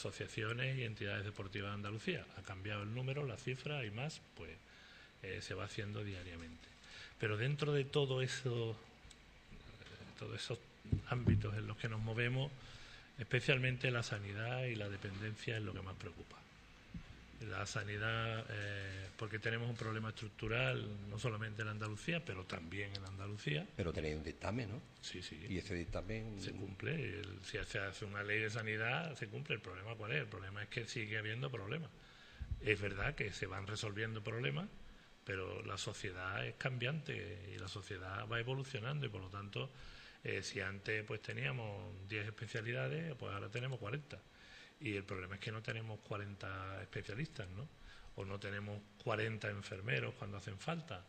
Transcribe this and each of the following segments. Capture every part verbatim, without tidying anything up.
asociaciones y entidades deportivas de Andalucía. Ha cambiado el número, la cifra y más, pues eh, se va haciendo diariamente. Pero dentro de todo eso, eh, todos esos ámbitos en los que nos movemos, especialmente la sanidad y la dependencia es lo que más preocupa. La sanidad, eh, porque tenemos un problema estructural, no solamente en Andalucía, pero también en Andalucía. Pero tenéis un dictamen, ¿no? Sí, sí. Y ese dictamen... Se cumple. El, si se hace una ley de sanidad, se cumple. ¿El problema cuál es? El problema es que sigue habiendo problemas. Es verdad que se van resolviendo problemas, pero la sociedad es cambiante y la sociedad va evolucionando y, por lo tanto, eh, si antes pues teníamos diez especialidades, pues ahora tenemos cuarenta. Y el problema es que no tenemos cuarenta especialistas, ¿no? O no tenemos cuarenta enfermeros cuando hacen falta,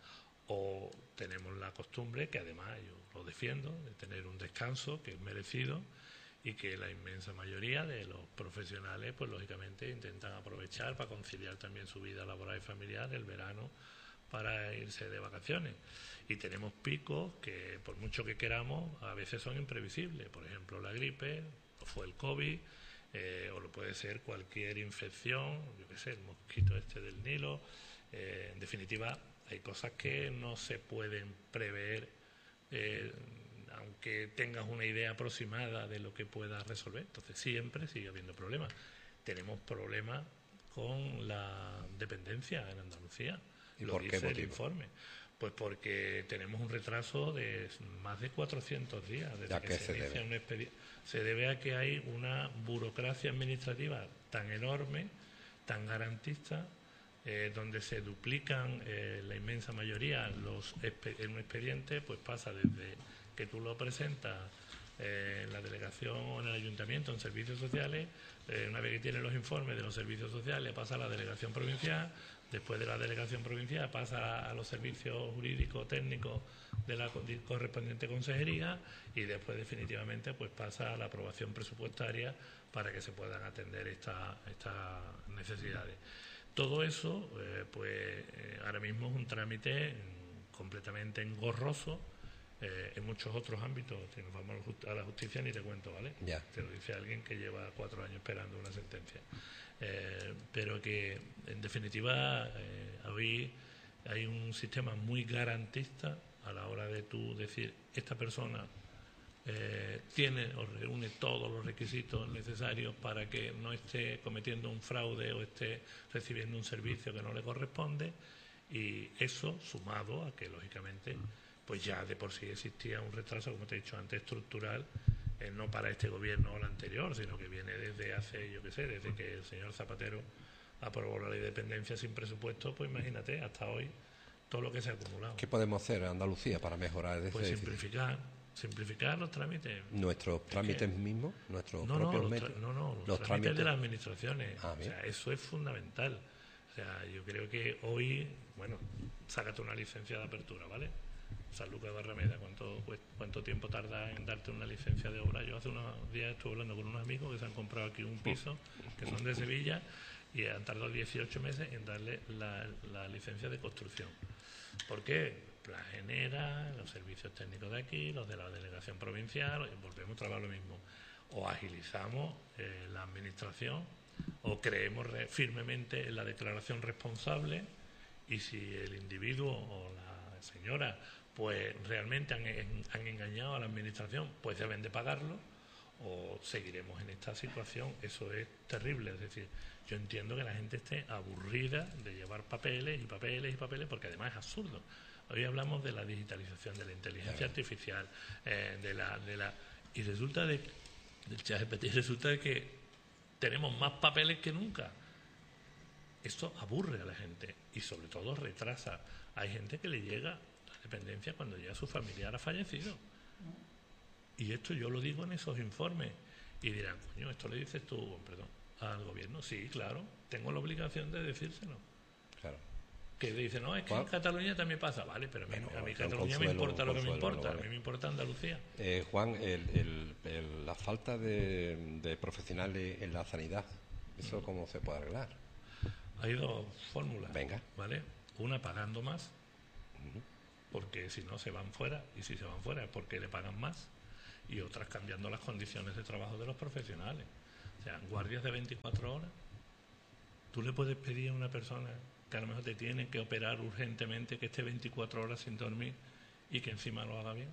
o tenemos la costumbre, que además yo lo defiendo, de tener un descanso que es merecido y que la inmensa mayoría de los profesionales, pues lógicamente intentan aprovechar para conciliar también su vida laboral y familiar el verano para irse de vacaciones. Y tenemos picos que, por mucho que queramos, a veces son imprevisibles. Por ejemplo, la gripe, o fue el COVID, Eh, o lo puede ser cualquier infección, yo qué sé, el mosquito este del Nilo. Eh, en definitiva, hay cosas que no se pueden prever, eh, aunque tengas una idea aproximada de lo que puedas resolver. Entonces siempre sigue habiendo problemas. Tenemos problemas con la dependencia en Andalucía. ¿Y lo por qué dice el motivo? informe. Pues porque tenemos un retraso de más de cuatrocientos días desde ¿A que qué se, se inicia debe? un expediente. Se debe a que hay una burocracia administrativa tan enorme, tan garantista, eh, donde se duplican eh, la inmensa mayoría los en un expediente, pues pasa desde que tú lo presentas eh, en la delegación o en el ayuntamiento, en servicios sociales, eh, una vez que tienen los informes de los servicios sociales pasa a la delegación provincial, después de la delegación provincial pasa a los servicios jurídicos técnicos de la correspondiente consejería y después definitivamente pues pasa a la aprobación presupuestaria para que se puedan atender estas estas necesidades. Todo eso eh, pues eh, ahora mismo es un trámite completamente engorroso. Eh, en muchos otros ámbitos, si nos vamos a la justicia ni te cuento, ¿vale? Ya. Te lo dice alguien que lleva cuatro años esperando una sentencia. Eh, pero que, en definitiva, eh, hoy hay un sistema muy garantista a la hora de tú decir, esta persona eh, tiene o reúne todos los requisitos necesarios para que no esté cometiendo un fraude o esté recibiendo un servicio que no le corresponde, y eso sumado a que, lógicamente, pues ya de por sí existía un retraso, como te he dicho antes, estructural, eh, no para este gobierno o el anterior, sino que viene desde hace, yo qué sé, desde que el señor Zapatero aprobó la ley de dependencia sin presupuesto, pues imagínate, hasta hoy, todo lo que se ha acumulado. ¿Qué podemos hacer en Andalucía para mejorar ese Pues déficit? simplificar, simplificar los trámites. ¿Nuestros Es trámites que, mismos? ¿Nuestros no, no, propios los medios? tra- no, no, los, los trámites, trámites de las administraciones. Ah, o bien. sea, eso es fundamental. O sea, yo creo que hoy, bueno, sácate una licencia de apertura, ¿vale? San Lucas de Barrameda, ¿cuánto, ¿cuánto tiempo tarda en darte una licencia de obra? Yo hace unos días estuve hablando con unos amigos que se han comprado aquí un piso, que son de Sevilla, y han tardado dieciocho meses en darle la, la licencia de construcción. ¿Por qué? La genera, los servicios técnicos de aquí, los de la delegación provincial, volvemos a trabajar lo mismo. O agilizamos eh, la administración, o creemos re- firmemente en la declaración responsable, y si el individuo o la señora pues realmente han, han engañado a la administración, pues deben de pagarlo, o seguiremos en esta situación. Eso es terrible. Es decir, yo entiendo que la gente esté aburrida de llevar papeles y papeles y papeles, porque además es absurdo. Hoy hablamos de la digitalización, de la inteligencia artificial, eh, de la de la y resulta de del ChatGPT, y resulta de que tenemos más papeles que nunca. Esto aburre a la gente y sobre todo retrasa. Hay gente que le llega la dependencia cuando ya su familiar ha fallecido. Y esto yo lo digo en esos informes. Y dirán, coño, esto le dices tú, perdón, al gobierno. Sí, claro, tengo la obligación de decírselo. Claro. Que dice, no, es que Juan, en Cataluña también pasa. Vale, pero a mí, bueno, a mí un Cataluña me consuelo, importa un lo que me consuelo, importa. vale. A mí me importa Andalucía. Eh, Juan, el, el, el, la falta de, de profesionales en la sanidad, ¿eso cómo se puede arreglar? Hay dos fórmulas. Venga. ¿Vale? Una pagando más, porque si no se van fuera, y si se van fuera es porque le pagan más, y otras cambiando las condiciones de trabajo de los profesionales. O sea, guardias de veinticuatro horas. Tú le puedes pedir a una persona que a lo mejor te tiene que operar urgentemente, que esté veinticuatro horas sin dormir y que encima lo haga bien,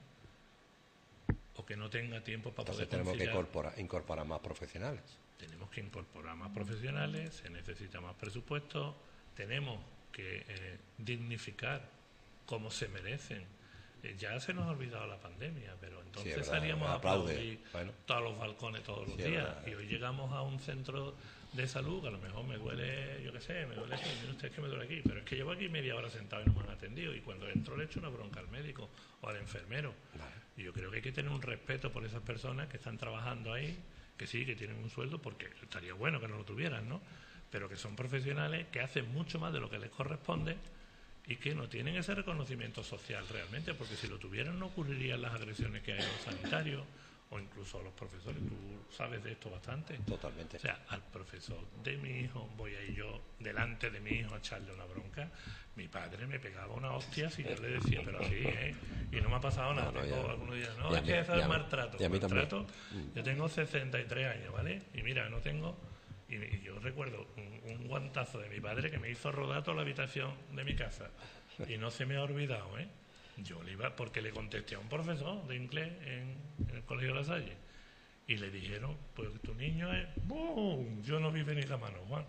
o que no tenga tiempo para Entonces poder tenemos conciliar. que incorporar, incorporar más profesionales. Tenemos que incorporar más profesionales, se necesita más presupuesto, tenemos que eh, dignificar como se merecen. Eh, ya se nos ha olvidado la pandemia, pero entonces Sí, es verdad, salíamos a aplaude. aplaudir Bueno. todos los balcones todos los Sí, es días, verdad. y hoy llegamos a un centro de salud que a lo mejor me duele, yo qué sé, me duele aquí, mire usted, es que me duele aquí, pero es que llevo aquí media hora sentado y no me han atendido, y cuando entro le echo una bronca al médico o al enfermero. Vale. Y yo creo que hay que tener un respeto por esas personas que están trabajando ahí, que sí, que tienen un sueldo, porque estaría bueno que no lo tuvieran, ¿no? Pero que son profesionales que hacen mucho más de lo que les corresponde y que no tienen ese reconocimiento social realmente, porque si lo tuvieran no ocurrirían las agresiones que hay a los sanitarios o incluso a los profesores. Tú sabes de esto bastante. Totalmente. O sea, al profesor de mi hijo voy a ir yo delante de mi hijo a echarle una bronca. Mi padre me pegaba una hostia si yo le decía, pero así, ¿eh? Y no me ha pasado nada. No, no, tengo ya- algunos días, no, ya es me- que eso ya es me- maltrato. y a mí también. Maltrato, yo tengo sesenta y tres años, ¿vale? Y mira, no tengo... Y, y yo recuerdo un, un guantazo de mi padre que me hizo rodar toda la habitación de mi casa. Y no se me ha olvidado, ¿eh? Yo le iba, porque le contesté a un profesor de inglés en, en el Colegio de La Salle. Y le dijeron, pues tu niño es... ¡Bum! Yo no vi venir la mano, Juan.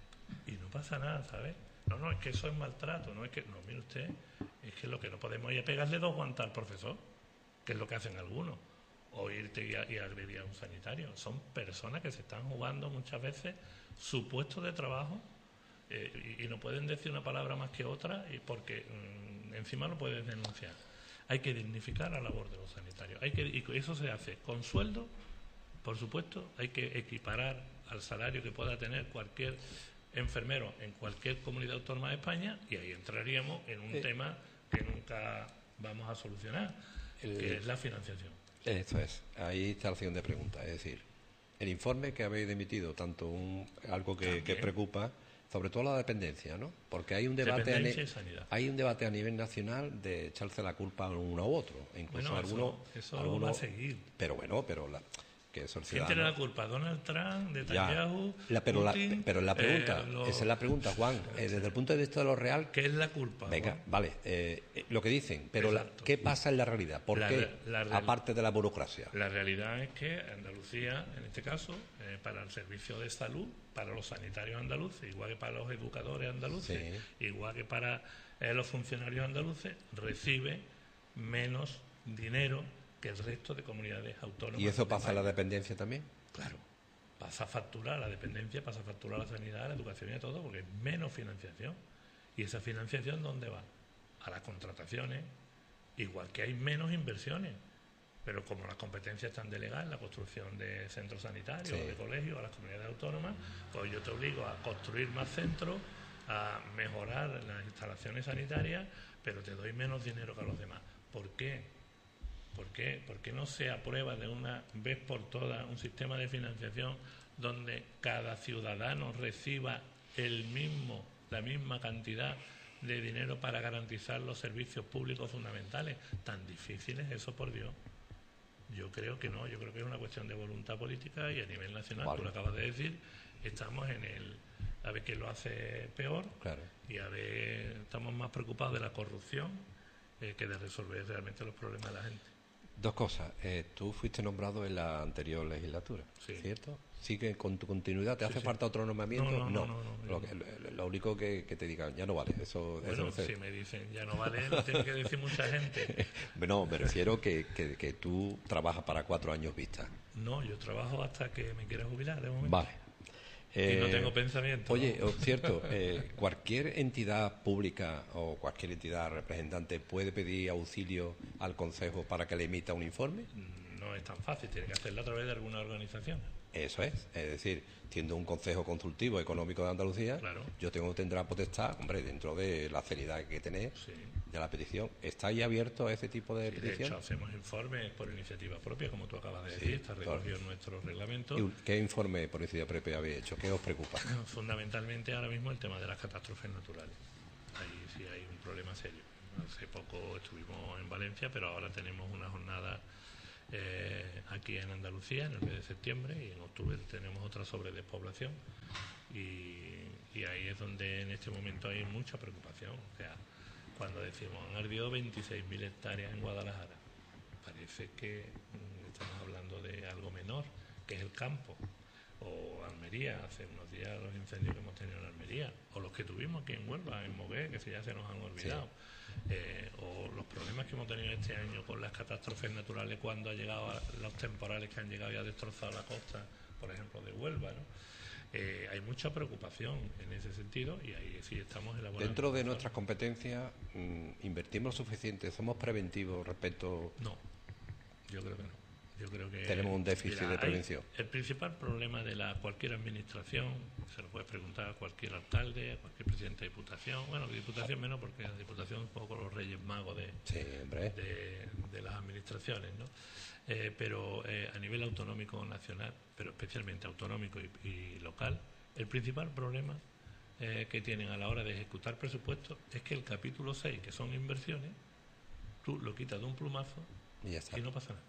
Y no pasa nada, ¿sabes? No, no, es que eso es maltrato, no es que... No, mire usted, es que lo que no podemos es pegarle dos guantas al profesor, que es lo que hacen algunos, o irte y, a- y agredir a un sanitario. Son personas que se están jugando muchas veces su puesto de trabajo, eh, y, y no pueden decir una palabra más que otra, y porque mm, encima lo puedes denunciar. Hay que dignificar la labor de los sanitarios. Hay que, y eso se hace con sueldo, por supuesto. Hay que equiparar al salario que pueda tener cualquier enfermero en cualquier comunidad autónoma de España, y ahí entraríamos en un Eh. tema que nunca vamos a solucionar, El- que es la financiación. Esto es, ahí está la siguiente pregunta. Es decir, el informe que habéis emitido, tanto un, algo que, También. que preocupa, sobre todo la dependencia, ¿no? Porque hay un debate a, Dependencia ni- y sanidad. hay un debate a nivel nacional de echarse la culpa a uno u otro, e incluso Bueno, algunos, eso, eso algunos- va a seguir. pero bueno, pero la, que eso el ¿Quién tiene ciudadano- la culpa? ¿Donald Trump? Ya. ¿Netanyahu? La- pero, la, Putin? pero la pregunta, Eh, los- esa es la pregunta, Juan, eh, desde el punto de vista de lo real. ¿Qué es la culpa? Venga, Juan? vale, eh, eh, lo que dicen, pero la- Exacto. ¿qué pasa en la realidad? ¿Por La qué? re- la real- Aparte de la burocracia. La realidad es que Andalucía, en este caso, eh, para el servicio de salud, para los sanitarios andaluces, igual que para los educadores andaluces, igual que para eh, los funcionarios andaluces, recibe menos dinero que el resto de comunidades autónomas. ¿Y eso de pasa en la España. dependencia también? Claro, pasa a facturar la dependencia, pasa a facturar la sanidad, la educación y todo, porque es menos financiación. ¿Y esa financiación dónde va? A las contrataciones, igual que hay menos inversiones. Pero como las competencias están delegadas en la construcción de centros sanitarios, Sí. o de colegios, a las comunidades autónomas, pues yo te obligo a construir más centros, a mejorar las instalaciones sanitarias, pero te doy menos dinero que a los demás. ¿Por qué? ¿Por qué? ¿Por qué no se aprueba de una vez por todas un sistema de financiación donde cada ciudadano reciba el mismo, la misma cantidad de dinero para garantizar los servicios públicos fundamentales? Tan difícil es eso, por Dios. Yo creo que no, yo creo que es una cuestión de voluntad política, y a nivel nacional, Vale. tú lo acabas de decir, estamos en el... a ver quién lo hace peor, Claro. y a ver, estamos más preocupados de la corrupción eh, que de resolver realmente los problemas de la gente. Dos cosas. Eh, tú fuiste nombrado en la anterior legislatura, Sí. ¿cierto? ¿Sigue con tu continuidad? ¿Te Sí, hace sí. falta otro nombramiento? No, no, no, no, no, Lo, no. que- lo- lo único que, que te digan, ya no vale. Eso, eso Bueno, no sé. si me dicen ya no vale, lo tiene que decir mucha gente. No, me refiero que, que, que tú trabajas para cuatro años vista. No, yo trabajo hasta que me quiera jubilar, de momento. Vale. Y no Eh, tengo pensamiento. Oye, ¿no? oh, cierto, eh, cualquier entidad pública o cualquier entidad representante puede pedir auxilio al Consejo para que le emita un informe. No es tan fácil, tiene que hacerlo a través de alguna organización. Eso es, es decir, siendo un Consejo Consultivo Económico de Andalucía, Claro. yo tengo tendrá potestad, hombre, dentro de la seriedad que hay que tener Sí. de la petición. ¿Está ahí abierto a ese tipo de Sí, de petición? hecho, hacemos informes por iniciativa propia, como tú acabas de Sí, decir, está claro. recogido en nuestro reglamento. ¿Y un- ¿Qué informe por iniciativa propia habéis hecho? ¿Qué os preocupa? Fundamentalmente ahora mismo el tema de las catástrofes naturales. Ahí sí hay un problema serio. Hace poco estuvimos en Valencia, pero ahora tenemos una jornada eh, aquí en Andalucía en el mes de septiembre, y en octubre tenemos otra sobre despoblación, y, y ahí es donde en este momento hay mucha preocupación. O sea, cuando decimos han ardido veintiséis mil hectáreas en Guadalajara, parece que mm, estamos hablando de algo menor, que es el campo. O Almería, hace unos días los incendios que hemos tenido en Almería, o los que tuvimos aquí en Huelva, en Mogué, que ya se nos han olvidado, sí. eh, o los problemas que hemos tenido este año con las catástrofes naturales cuando ha llegado a, los temporales que han llegado y ha destrozado la costa, por ejemplo, de Huelva, ¿no? Eh, hay mucha preocupación en ese sentido, y ahí sí estamos elaborando. Dentro de nuestras competencias, mmm, ¿invertimos lo suficiente? ¿Somos preventivos respecto...? No, yo creo que no. Yo creo que tenemos un déficit mira, de prevención. El principal problema de la cualquier administración, se lo puedes preguntar a cualquier alcalde, a cualquier presidente de diputación, bueno, de diputación menos, porque la diputación es un poco los reyes magos de, sí, de, de las administraciones, ¿no? Eh, pero eh, a nivel autonómico nacional, pero especialmente autonómico y, y local, el principal problema eh, que tienen a la hora de ejecutar presupuestos es que el capítulo seis, que son inversiones, tú lo quitas de un plumazo y, ya está. y no pasa nada.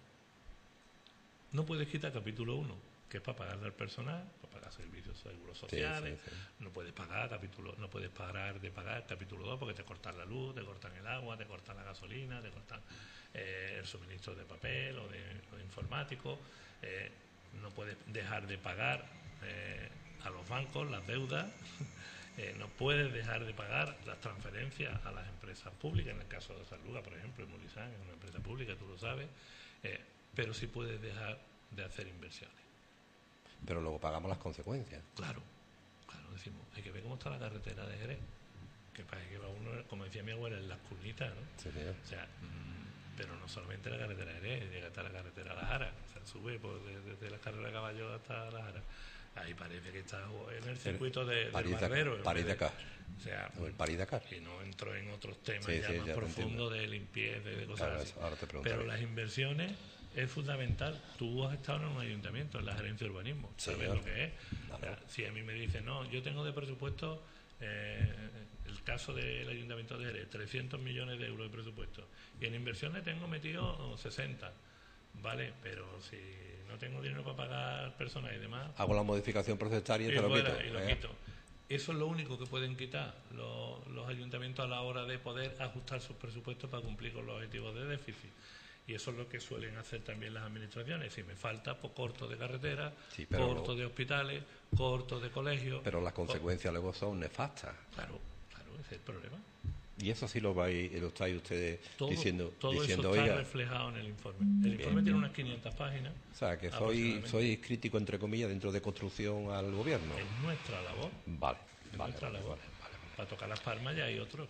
No puedes quitar capítulo uno, que es para pagarle al personal, para pagar servicios seguros sociales, sí, sí, sí. No puedes pagar capítulo, no puedes parar de pagar capítulo dos porque te cortan la luz, te cortan el agua, te cortan la gasolina, te cortan eh, el suministro de papel o de, o de informático, eh, no puedes dejar de pagar eh, a los bancos las deudas, eh, no puedes dejar de pagar las transferencias a las empresas públicas, en el caso de Sanluga, por ejemplo, Mulisán es una empresa pública, tú lo sabes, eh, pero sí puedes dejar de hacer inversiones. Pero luego pagamos las consecuencias. Claro, claro, decimos, hay que ver cómo está la carretera de Jerez, que parece que va uno, como decía mi abuela, en las cunitas, ¿no? Sí, señor. O sea, mmm, pero no solamente la carretera de Jerez, llega hasta la carretera de La Jara, o sea, sube por, desde, desde la carrera de caballo hasta La Jara. Ahí parece que está en el circuito de, del Barbero. París de acá. O sea, o el París de acá. Y no entro en otros temas sí, ya sí, más ya profundos de limpieza, de, de cosas claro, así. Ahora te pero las inversiones es fundamental. Tú has estado en un ayuntamiento, en la gerencia de urbanismo, sabes Señor. lo que es. O sea, si a mí me dicen, no, yo tengo de presupuesto, eh, el caso del ayuntamiento de Jerez, trescientos millones de euros de presupuesto, y en inversiones tengo metido sesenta, vale, pero si no tengo dinero para pagar personas y demás, hago la modificación presupuestaria y, y te lo fuera, quito. Y lo ¿eh? quito. Eso es lo único que pueden quitar los, los ayuntamientos a la hora de poder ajustar sus presupuestos para cumplir con los objetivos de déficit. Y eso es lo que suelen hacer también las administraciones. Si me falta, pues corto de carretera, sí, corto lo... de hospitales, corto de colegios. Pero las consecuencias luego son nefastas. Claro, claro, ese es el problema. Y eso sí lo, vais, lo estáis ustedes todo, diciendo. Todo diciendo, eso está oiga, reflejado en el informe. El bien, informe bien. Tiene unas quinientas páginas. O sea, que soy, soy crítico, entre comillas, dentro de construcción al gobierno. Es nuestra labor. Vale, es vale, nuestra vale, labor. vale, vale, vale. Para tocar las palmas ya hay otros.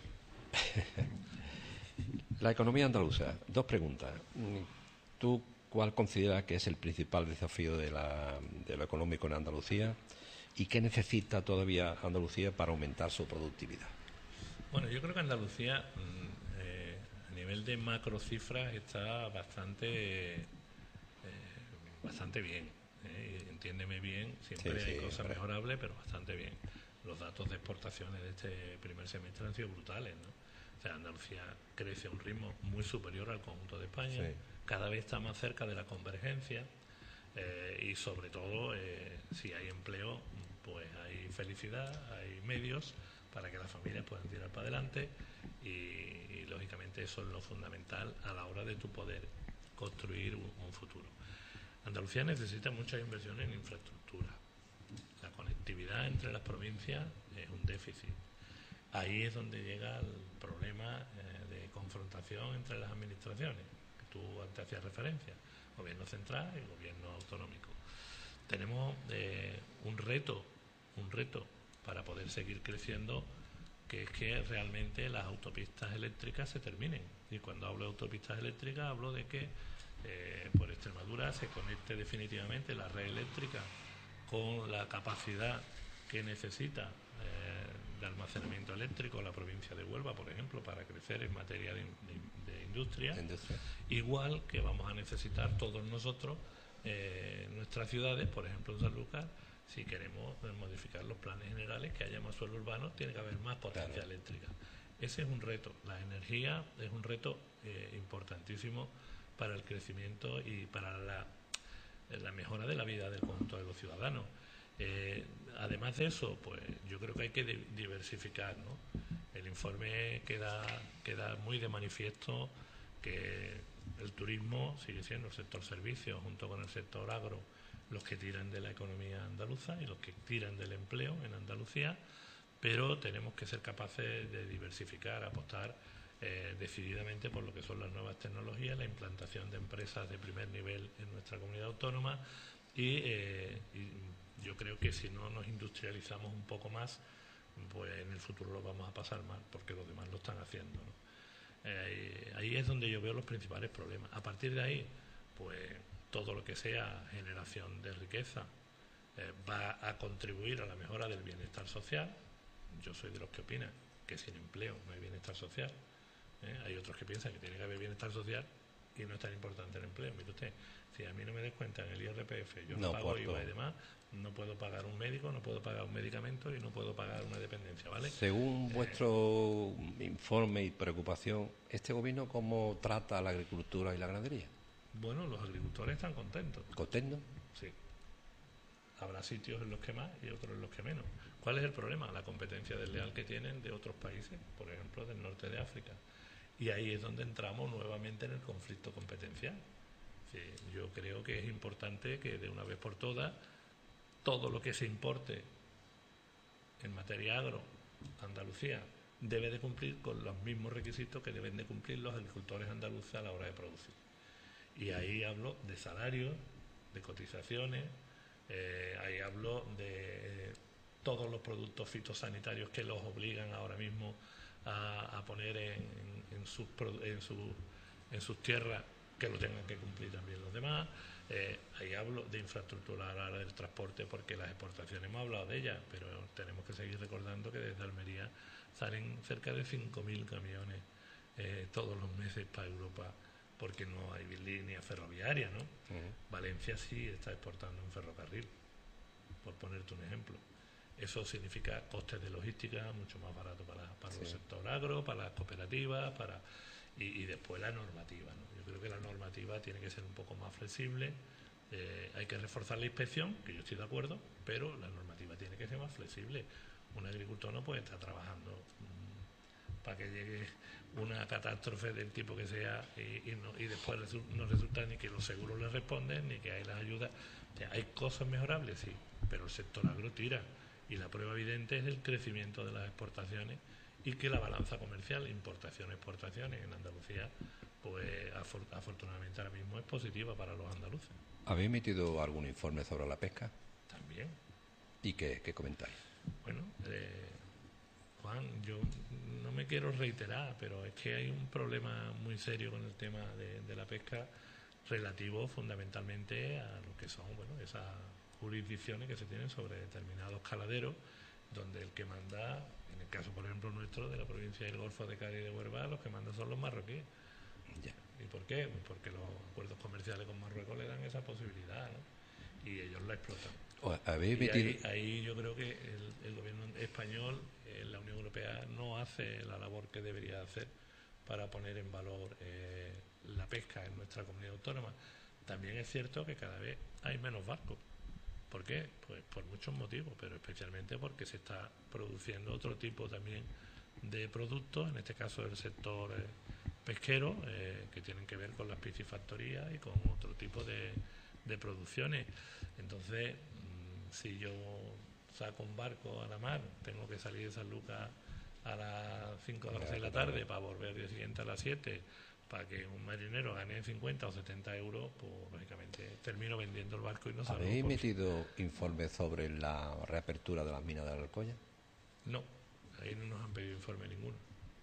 La economía andaluza. Dos preguntas. ¿Tú cuál consideras que es el principal desafío de, la, de lo económico en Andalucía y qué necesita todavía Andalucía para aumentar su productividad? Bueno, yo creo que Andalucía, eh, a nivel de macro cifras, está bastante, eh, bastante bien. Eh, entiéndeme bien, siempre sí, hay sí, cosas hombre. mejorables, pero bastante bien. Los datos de exportaciones de este primer semestre han sido brutales, ¿no? O sea, Andalucía crece a un ritmo muy superior al conjunto de España, Sí. cada vez está más cerca de la convergencia eh, y sobre todo, eh, si hay empleo, pues hay felicidad, hay medios para que las familias puedan tirar para adelante y, y lógicamente eso es lo fundamental a la hora de tu poder construir un, un futuro. Andalucía necesita muchas inversiones en infraestructura. La conectividad entre las provincias es un déficit. Ahí es donde llega el problema eh, de confrontación entre las administraciones, que tú antes hacías referencia, gobierno central y gobierno autonómico. Tenemos eh, un reto, un reto para poder seguir creciendo, que es que realmente las autopistas eléctricas se terminen. Y cuando hablo de autopistas eléctricas hablo de que eh, por Extremadura se conecte definitivamente la red eléctrica con la capacidad que necesita eh, de almacenamiento eléctrico la provincia de Huelva, por ejemplo, para crecer en materia de, de, de industria. industria. Igual que vamos a necesitar todos nosotros eh, nuestras ciudades, por ejemplo en Sanlúcar, si queremos modificar los planes generales, que haya más suelo urbano, tiene que haber más potencia claro. eléctrica. Ese es un reto. La energía es un reto eh, importantísimo para el crecimiento y para la, la mejora de la vida del conjunto de los ciudadanos. Eh, además de eso, pues yo creo que hay que diversificar, ¿no? El informe queda, queda muy de manifiesto que el turismo sigue siendo el sector servicios, junto con el sector agro, los que tiran de la economía andaluza y los que tiran del empleo en Andalucía, pero tenemos que ser capaces de diversificar, apostar eh, decididamente por lo que son las nuevas tecnologías, la implantación de empresas de primer nivel en nuestra comunidad autónoma y, eh, y yo creo que si no nos industrializamos un poco más, pues en el futuro lo vamos a pasar mal, porque los demás lo están haciendo, ¿no? Eh, ahí es donde yo veo los principales problemas. A partir de ahí, pues todo lo que sea generación de riqueza eh, va a contribuir a la mejora del bienestar social. Yo soy de los que opinan que sin empleo no hay bienestar social. ¿eh? Hay otros que piensan que tiene que haber bienestar social y no es tan importante el empleo. Mire usted, si a mí no me descuentan el I R P F, yo no, no pago I V A y demás, no puedo pagar un médico, no puedo pagar un medicamento y no puedo pagar una dependencia, ¿vale? Según eh, vuestro informe y preocupación, ¿este gobierno cómo trata a la agricultura y la ganadería? Bueno, los agricultores están contentos. ¿Contentos? Sí. Habrá sitios en los que más y otros en los que menos. ¿Cuál es el problema? La competencia desleal que tienen de otros países, por ejemplo, del norte de África. Y ahí es donde entramos nuevamente en el conflicto competencial. Sí, yo creo que es importante que de una vez por todas todo lo que se importe en materia agro, Andalucía, debe de cumplir con los mismos requisitos que deben de cumplir los agricultores andaluces a la hora de producir. Y ahí hablo de salarios, de cotizaciones, eh, ahí hablo de eh, todos los productos fitosanitarios que los obligan ahora mismo a, a poner en, en, sus, en, su, en sus tierras, que lo tengan que cumplir también los demás. Eh, ahí hablo de infraestructura a la hora del transporte, porque las exportaciones hemos hablado de ellas, pero tenemos que seguir recordando que desde Almería salen cerca de cinco mil camiones eh, todos los meses para Europa, porque no hay línea ferroviaria, ¿no? Uh-huh. Valencia sí está exportando un ferrocarril, por ponerte un ejemplo. Eso significa costes de logística mucho más barato para, para sí. el sector agro, para las cooperativas, para y, y después la normativa, ¿no? Yo creo que la normativa tiene que ser un poco más flexible. Eh, hay que reforzar la inspección, que yo estoy de acuerdo, pero la normativa tiene que ser más flexible. Un agricultor no puede estar trabajando mmm, para que llegue una catástrofe del tipo que sea y, y, no, y después resu- no resulta ni que los seguros le responden ni que hay las ayudas. O sea, hay cosas mejorables, sí, pero el sector agro tira. Y la prueba evidente es el crecimiento de las exportaciones y que la balanza comercial, importaciones, exportaciones en Andalucía, pues afor- afortunadamente ahora mismo es positiva para los andaluces. ¿Habéis emitido algún informe sobre la pesca? También. ¿Y qué, qué comentáis? Bueno, eh, Juan, yo no me quiero reiterar, pero es que hay un problema muy serio con el tema de, de la pesca relativo fundamentalmente a lo que son, bueno, esas jurisdicciones que se tienen sobre determinados caladeros, donde el que manda, en el caso por ejemplo nuestro de la provincia del Golfo de Cádiz y de Huelva, los que mandan son los marroquíes. Ya. ¿Y por qué? Pues porque los acuerdos comerciales con Marruecos le dan esa posibilidad, ¿no? Y ellos la explotan. ¿Habéis y ahí, metido... ahí yo creo que el, el gobierno español, eh, la Unión Europea no hace la labor que debería hacer para poner en valor eh, la pesca en nuestra comunidad autónoma. También es cierto que cada vez hay menos barcos. ¿Por qué? Pues por muchos motivos, pero especialmente porque se está produciendo otro tipo también de productos, en este caso el sector eh, pesquero, eh, que tienen que ver con las piscifactorías y con otro tipo de, de producciones. Entonces, mmm, si yo saco un barco a la mar, tengo que salir de San Lucas a las cinco de las seis de la tarde para volver al día siguiente a las siete, para que un marinero gane cincuenta o setenta euros, pues lógicamente termino vendiendo el barco y no salgo. ¿Habéis emitido informes sobre la reapertura de las minas de la Alcoya? No, ahí no nos han pedido informe ninguno.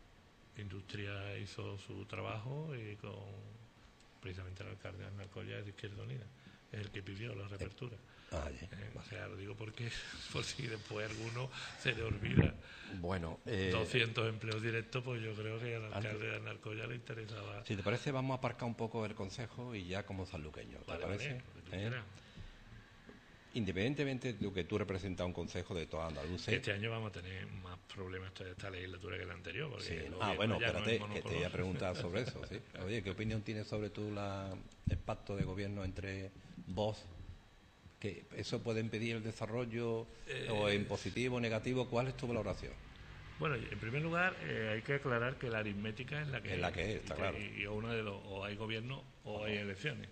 Industria hizo su trabajo y con precisamente el alcalde de Alcoya de Izquierda Unida es el que pidió la reapertura. Ah, yeah. eh, o sea, lo digo porque por si después alguno se le olvida. Bueno, eh, doscientos empleos directos, pues yo creo que al alcalde de Alcoya le interesaba. Si te parece, vamos a aparcar un poco el concejo y ya como sanluqueño, ¿te vale, parece? Vale, ¿Eh? Independientemente de lo que tú representas a un consejo de toda Andalucía. Este año vamos a tener más problemas de esta legislatura que la anterior. Porque Sí. el Ah, bueno, espérate, no que te iba a preguntar sobre eso. ¿Sí? Oye, ¿qué opinión tienes sobre tú la, el pacto de gobierno entre Vox? ¿Que eso puede impedir el desarrollo eh, o en positivo o negativo? ¿Cuál es tu valoración? Bueno, en primer lugar, eh, hay que aclarar que la aritmética es la que es. La que es, está y, claro. Y, y una de dos, o hay gobierno o oh, hay elecciones.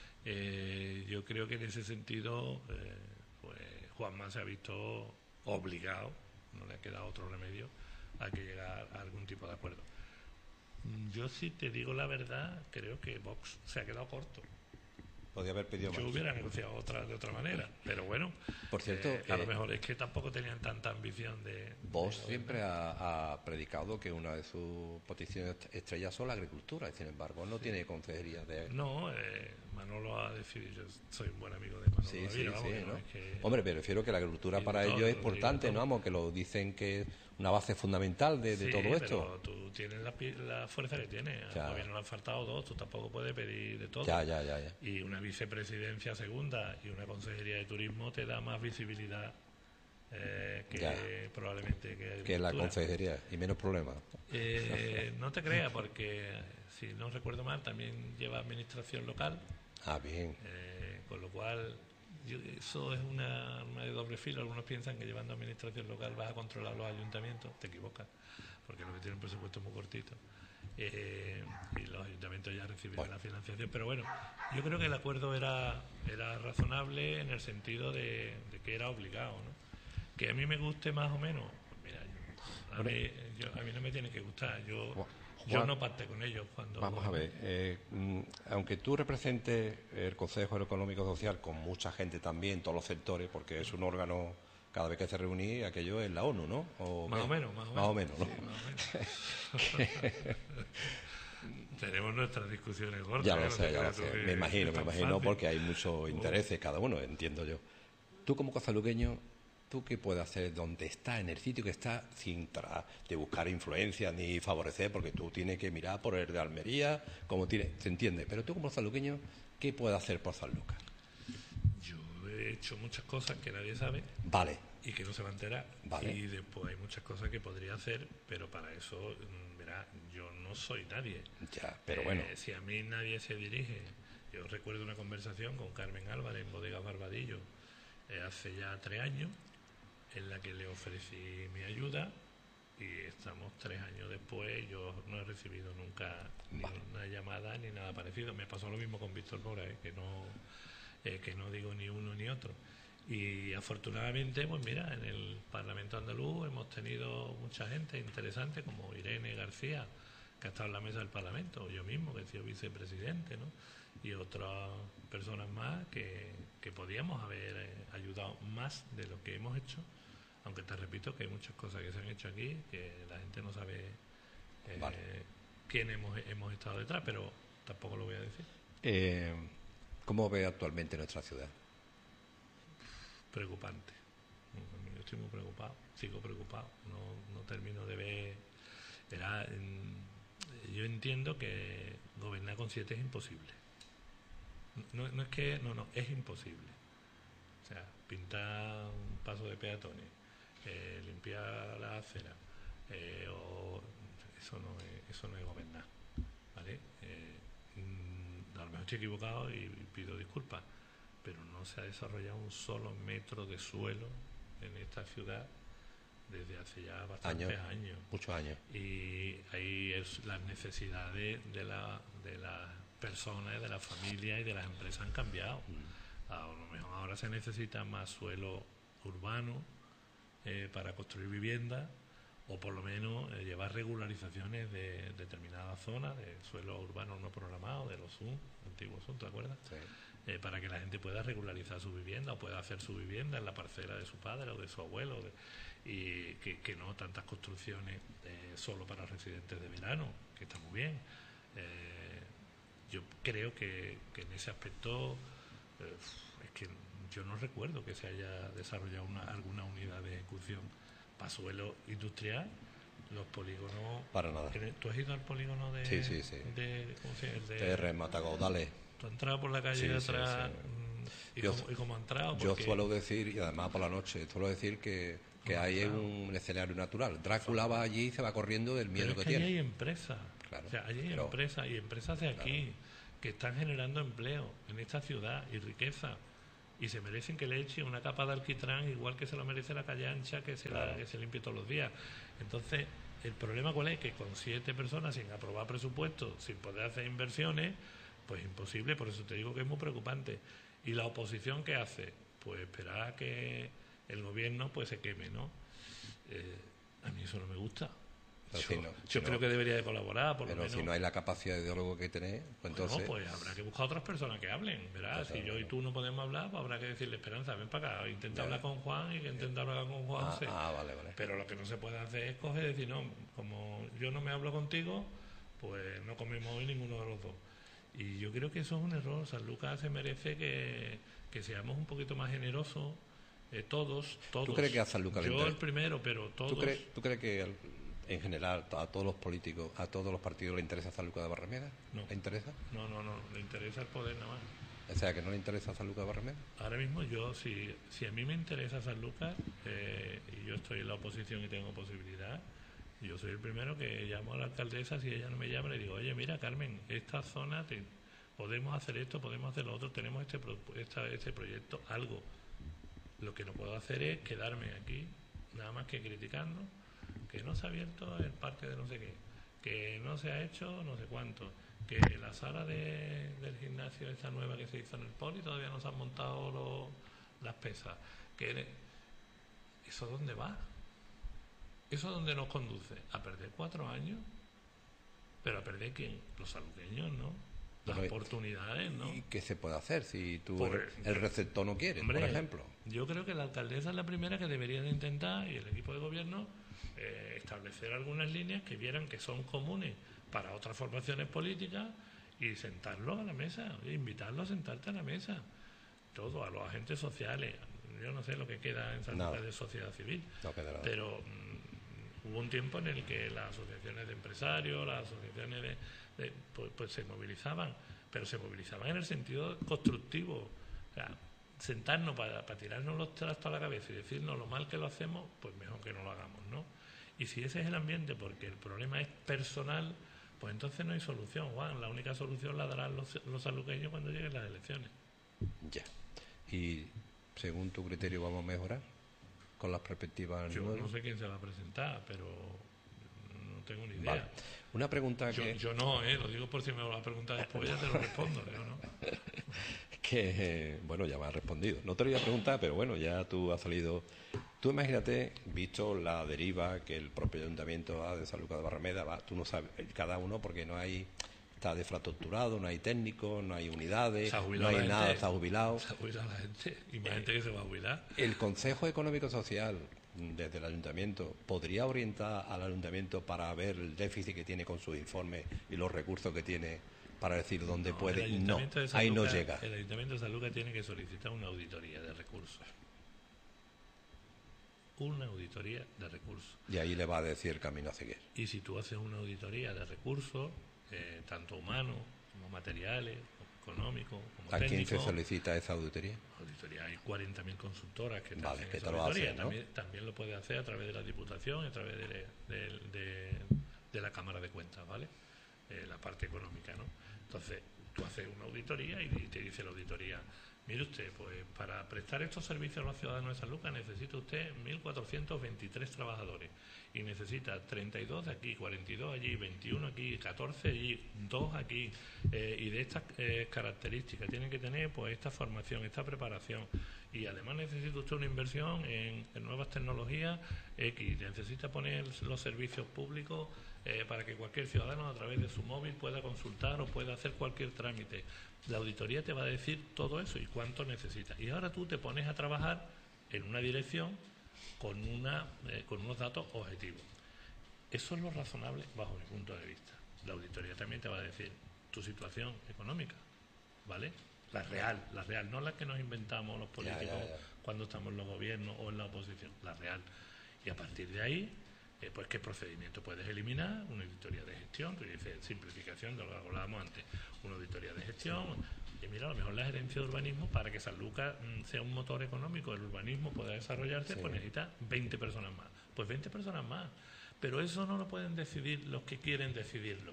Eh, yo creo que en ese sentido, eh, pues Juanma se ha visto obligado, no le ha quedado otro remedio, a que llegar a algún tipo de acuerdo. Yo, si te digo la verdad, creo que Vox se ha quedado corto. Podría haber pedido Yo más. hubiera negociado otra, de otra manera, pero bueno, por cierto, eh, a eh, lo mejor es que tampoco tenían tanta ambición de... Vox de siempre ha, ha predicado que una de sus peticiones estrellas son la agricultura, y sin embargo no sí. tiene consejería de... No, eh, Manolo ha decidido, yo soy un buen amigo de Manolo. Sí, Ávila, sí, vamos, sí, no ¿no? es que... Hombre, me refiero que la agricultura para ellos es importante, ¿no? Vamos, que lo dicen que es una base fundamental de, de sí, todo esto. Pero tú tienes la, la fuerza que tienes. Al gobierno le han faltado dos, tú tampoco puedes pedir de todo. Ya, ya, ya, ya. Y una vicepresidencia segunda y una consejería de turismo te da más visibilidad eh, que ya. probablemente que, que la consejería y menos problemas. Eh, no te creas, porque si no recuerdo mal también lleva administración local. Ah, bien. Eh, con lo cual yo, eso es una arma de doble filo. Algunos piensan que llevando administración local vas a controlar los ayuntamientos. Te equivocas, porque lo que tienen presupuesto es muy cortito. Eh, y los ayuntamientos ya recibirán bueno. la financiación, pero bueno, yo creo que el acuerdo era era razonable en el sentido de, de que era obligado, ¿no? Que a mí me guste más o menos, pues mira, yo, a, mí, yo, a mí no me tiene que gustar, yo Juan, yo no pacté con ellos cuando... Vamos a ver, eh, aunque tú representes el Consejo Económico Social con mucha gente también, todos los sectores, porque es un órgano... Cada vez que se reúní, aquello es la ONU, ¿no? O más, o menos, más o menos. Más o menos, ¿no? Sí, más o menos. Tenemos nuestras discusiones gordas. Ya lo sé, ya lo sé. Me imagino, me imagino, fácil. Porque hay muchos intereses, cada uno, entiendo yo. Tú, como cozaluqueño, ¿tú qué puedes hacer donde está, en el sitio que está, sin tra de buscar influencia ni favorecer? Porque tú tienes que mirar por el de Almería, como tiene, se entiende. Pero tú, como cozaluqueño, ¿qué puedes hacer por San Lucas? Yo he hecho muchas cosas que nadie sabe. Vale. Y que no se va a enterar. Vale. Y después hay muchas cosas que podría hacer, pero para eso, verá, yo no soy nadie. Ya, pero eh, bueno. Si a mí nadie se dirige. Yo recuerdo una conversación con Carmen Álvarez en Bodegas Barbadillo eh, hace ya tres años, en la que le ofrecí mi ayuda, y estamos tres años después. Yo no he recibido nunca vale. ni una llamada ni nada parecido. Me pasó lo mismo con Víctor Mora, eh, que no eh, que no digo ni uno ni otro. Y afortunadamente, pues mira, en el Parlamento andaluz hemos tenido mucha gente interesante, como Irene García, que ha estado en la mesa del Parlamento, yo mismo, que he sido vicepresidente, ¿no? Y otras personas más que, que podíamos haber eh, ayudado más de lo que hemos hecho, aunque te repito que hay muchas cosas que se han hecho aquí que la gente no sabe eh, vale. quién hemos, hemos estado detrás, pero tampoco lo voy a decir. Eh, ¿Cómo ve actualmente nuestra ciudad? Preocupante. Yo estoy muy preocupado, sigo preocupado, no, no termino de ver. Era, yo entiendo que gobernar con siete es imposible. No, no es que, no, no, es imposible. O sea, pintar un paso de peatones, eh, limpiar la acera, eh, o, eso no es, eso no es gobernar, ¿vale? Eh, a lo mejor estoy equivocado y pido disculpas, pero no se ha desarrollado un solo metro de suelo en esta ciudad desde hace ya bastantes años, años. muchos años. Y ahí es las necesidades de la de las personas, de las familias y de las empresas han cambiado. Mm. A lo mejor ahora se necesita más suelo urbano eh, para construir viviendas, o por lo menos eh, llevar regularizaciones de determinadas zonas de suelo urbano no programado, de los S U M, antiguos S U M, ¿te acuerdas? Sí. Eh, para que la gente pueda regularizar su vivienda o pueda hacer su vivienda en la parcela de su padre o de su abuelo, de, y que, que no tantas construcciones eh, solo para residentes de verano, que está muy bien. Eh, yo creo que, que en ese aspecto eh, es que yo no recuerdo que se haya desarrollado una, alguna unidad de ejecución para suelo industrial. Los polígonos... Para nada. ¿Tú has ido al polígono de... Sí, sí, sí. De, ¿cómo se llama? El de T R Matacaudales. Tú entras por la calle sí, de atrás... Sí, sí. ¿Y, yo, cómo, ¿Y cómo ha entrado? Yo Porque... suelo decir, y además por la noche, suelo decir que, que ahí es un escenario natural. Drácula va allí y se va corriendo del miedo pero es que, que tiene. Allí hay empresas, claro, o sea, allí hay pero, empresas y empresas de aquí claro. que están generando empleo en esta ciudad y riqueza. Y se merecen que le eche una capa de alquitrán igual que se lo merece la calle ancha que se, claro. la, que se limpie todos los días. Entonces, el problema cuál es, que con siete personas sin aprobar presupuestos, sin poder hacer inversiones, pues imposible, por eso te digo que es muy preocupante. ¿Y la oposición qué hace? Pues esperar a que el gobierno pues se queme, ¿no? Eh, a mí eso no me gusta. Yo, si no, yo si creo no, que debería de colaborar, por pero lo menos. Si no hay la capacidad de ideólogo que tener, pues bueno, entonces... pues habrá que buscar otras personas que hablen, ¿verdad? Si yo y tú no podemos hablar, pues habrá que decirle, Esperanza, ven para acá, intenta yeah. hablar con Juan y que intenta hablar con Juan. Ah, ah, vale, vale. Pero lo que no se puede hacer es coger y decir, no, como yo no me hablo contigo, pues no comemos hoy ninguno de los dos. Y yo creo que eso es un error. San Lucas se merece que, que seamos un poquito más generosos, eh, todos, todos. ¿Tú crees que a San Lucas yo le interesa? el primero, pero todos. ¿Tú crees, ¿tú crees que al, en general a todos los políticos, a todos los partidos le interesa San Lucas de Barrameda? No. ¿Le interesa? No, no, no, le interesa el poder nada más. O sea, que no le interesa San Lucas de Barrameda. Ahora mismo yo, si, si a mí me interesa San Lucas, eh, y yo estoy en la oposición y tengo posibilidad, yo soy el primero que llamo a la alcaldesa. Si ella no me llama, le digo, oye, mira, Carmen, esta zona, te, podemos hacer esto, podemos hacer lo otro, tenemos este, pro, esta, este proyecto, algo. Lo que no puedo hacer es quedarme aquí, nada más que criticando, que no se ha abierto el parque de no sé qué, que no se ha hecho no sé cuánto, que la sala de, del gimnasio esta nueva que se hizo en el Poli todavía no se han montado los, las pesas. Que ¿eso dónde va? ¿Eso dónde nos conduce? ¿A perder cuatro años? ¿Pero a perder quién? Los saluqueños, ¿no? Las bueno, oportunidades, ¿no? ¿Y qué se puede hacer si tú por, el, el receptor no quiere, hombre, por ejemplo? Yo creo que la alcaldesa es la primera que debería de intentar, y el equipo de gobierno, eh, establecer algunas líneas que vieran que son comunes para otras formaciones políticas y sentarlos a la mesa, invitarlos a sentarte a la mesa. Todo, a los agentes sociales. Yo no sé lo que queda en San Lucas de sociedad civil, no queda nada. Pero mmm, hubo un tiempo en el que las asociaciones de empresarios, las asociaciones de, de pues, pues se movilizaban, pero se movilizaban en el sentido constructivo. O sea, sentarnos para, para tirarnos los trastos a la cabeza y decirnos lo mal que lo hacemos, pues mejor que no lo hagamos, ¿no? Y si ese es el ambiente, porque el problema es personal, pues entonces no hay solución, Juan. La única solución la darán los, los sanluqueños cuando lleguen las elecciones. Ya. Y según tu criterio, ¿vamos a mejorar con las perspectivas Yo nuevas? no sé quién se va a presentar, pero no tengo ni idea. Vale. Una pregunta yo, que... Yo no, ¿eh? Lo digo por si me lo va a preguntar después, ya te lo respondo, yo no. Que, eh, bueno, ya me has respondido. No te lo iba a preguntar, pero bueno, ya tú has salido... Tú imagínate, visto la deriva que el propio ayuntamiento da de San Lucas de Barrameda, va, tú no sabes, cada uno, porque no hay... Está defraestructurado, no hay técnicos, no hay unidades, no hay nada, está jubilado. Se ha jubilado la gente, y más gente que se va a jubilar. El Consejo Económico Social, desde el ayuntamiento, ¿podría orientar al ayuntamiento para ver el déficit que tiene con sus informes y los recursos que tiene para decir dónde no, puede? No, ahí no llega. El Ayuntamiento de San Lucas tiene que solicitar una auditoría de recursos. Una auditoría de recursos. Y ahí le va a decir el camino a seguir. Y si tú haces una auditoría de recursos, eh, tanto humanos como materiales, como económicos, como ¿A técnicos, quién se solicita esa auditoría? Auditoría, hay cuarenta mil consultoras que te vale, hacen que esa te lo auditoría. hacen, ¿no? También, también lo puede hacer a través de la Diputación, a través de, de, de, de la Cámara de Cuentas, ¿vale? Eh, la parte económica, ¿no? Entonces, tú haces una auditoría y te dice la auditoría, mire usted, pues para prestar estos servicios a los ciudadanos de San Lucas necesita usted mil cuatrocientos veintitrés trabajadores y necesita treinta y dos de aquí, cuarenta y dos allí, veintiuno aquí, catorce allí, dos aquí, eh, y de estas eh, características tienen que tener pues esta formación, esta preparación, y además necesita usted una inversión en, en nuevas tecnologías X, necesita poner los servicios públicos eh, para que cualquier ciudadano a través de su móvil pueda consultar o pueda hacer cualquier trámite. La auditoría te va a decir todo eso y cuánto necesitas. Y ahora tú te pones a trabajar en una dirección con, una, eh, con unos datos objetivos. Eso es lo razonable bajo mi punto de vista. La auditoría también te va a decir tu situación económica, ¿vale? La real, la real, no la que nos inventamos los políticos ya, ya, ya. cuando estamos en los gobiernos o en la oposición, la real. Y a partir de ahí, Eh, pues qué procedimiento puedes eliminar, una auditoría de gestión, que dice simplificación de lo que hablábamos antes, una auditoría de gestión. Y mira, a lo mejor la gerencia de urbanismo, para que Sanlúcar mmm, sea un motor económico, el urbanismo pueda desarrollarse, sí. pues necesita veinte personas más. Pues veinte personas más. Pero eso no lo pueden decidir los que quieren decidirlo.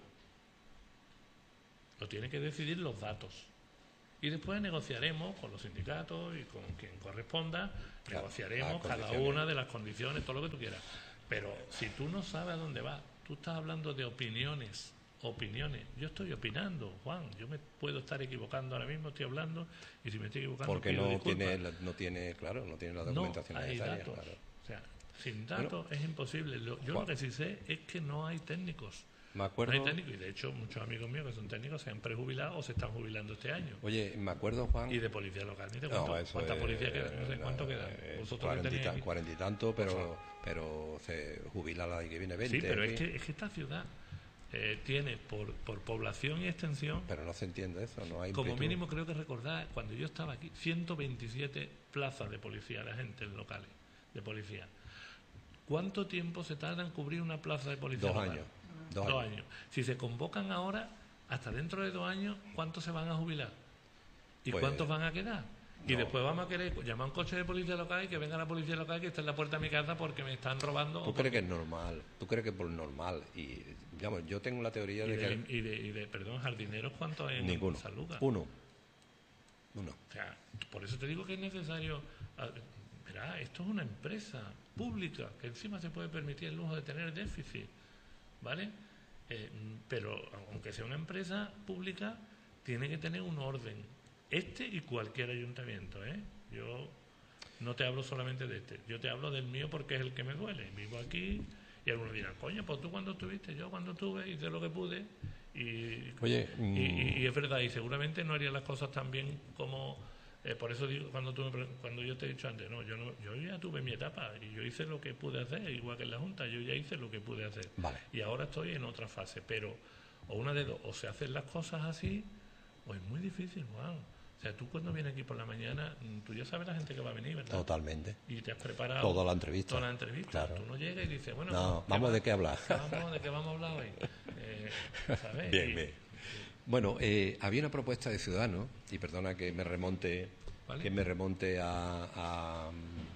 Lo tienen que decidir los datos. Y después negociaremos con los sindicatos y con quien corresponda, claro, negociaremos cada una de las condiciones, todo lo que tú quieras. Pero si tú no sabes a dónde vas, tú estás hablando de opiniones, opiniones. Yo estoy opinando, Juan, yo me puedo estar equivocando ahora mismo, estoy hablando, y si me estoy equivocando, porque no tiene, no tiene, claro, no tiene la documentación no hay necesaria. Datos. Claro. O sea, sin datos bueno, es imposible. Yo Juan, lo que sí sé es que no hay técnicos. Me acuerdo... No hay técnicos, y de hecho muchos amigos míos que son técnicos se han prejubilado o se están jubilando este año. Oye, me acuerdo, Juan... Y de policía local, ¿ni te cuánto, no, eso ¿cuánta es, policía queda? No sé cuánto eh, queda. Vosotros cuarenta, cuarenta y tanto, pero, pero se jubila la que viene veinte. Sí, pero es que, es que esta ciudad eh, tiene por, por población y extensión... Pero no se entiende eso, no hay... Como amplitud. mínimo creo que recordar, cuando yo estaba aquí, ciento veintisiete plazas de policía, de agentes locales de policía. ¿Cuánto tiempo se tarda en cubrir una plaza de policía Dos local? años. Dos, dos años. años. Si se convocan ahora, hasta dentro de dos años, ¿cuántos se van a jubilar? ¿Y pues, cuántos van a quedar? Y no. después vamos a querer llamar a un coche de policía local y que venga la policía local que está en la puerta de mi casa porque me están robando. ¿Tú crees porque... que es normal? ¿Tú crees que es por normal? Y digamos, yo tengo la teoría y de, de que... Y de, y de, perdón, jardineros, ¿cuántos hay en Ninguno. Sanlúcar? Uno. Uno. O sea, por eso te digo que es necesario... Verá, esto es una empresa pública que encima se puede permitir el lujo de tener déficit, ¿vale? Eh, pero aunque sea una empresa pública, tiene que tener un orden. Este y cualquier ayuntamiento, ¿eh? Yo no te hablo solamente de este, yo te hablo del mío porque es el que me duele. Vivo aquí y algunos dirán, coño, pues tú cuando estuviste, yo cuando estuve, hice lo que pude. Y, Oye, y, y, y es verdad, y seguramente no haría las cosas tan bien como... Eh, por eso digo, cuando tú me, cuando yo te he dicho antes, no, yo no, yo ya tuve mi etapa y yo hice lo que pude hacer, igual que en la Junta, yo ya hice lo que pude hacer. Vale. Y ahora estoy en otra fase, pero o una de dos, o se hacen las cosas así, o es muy difícil, Juan. O sea, tú cuando vienes aquí por la mañana, tú ya sabes la gente que va a venir, ¿verdad? Totalmente. Y te has preparado toda la entrevista. Toda la entrevista. Claro. Tú no llegas y dices, bueno, no, vamos va? de qué hablar. Vamos, ¿de qué vamos a hablar hoy? Eh, ¿sabes? Bien, y, bien. Bueno, eh, había una propuesta de Ciudadanos, y perdona que me remonte, ¿vale? que me remonte a, a,